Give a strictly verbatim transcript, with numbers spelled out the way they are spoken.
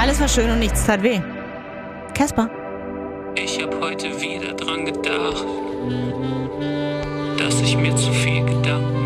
Alles war schön und nichts tat weh. Casper? Ich hab heute wieder dran gedacht.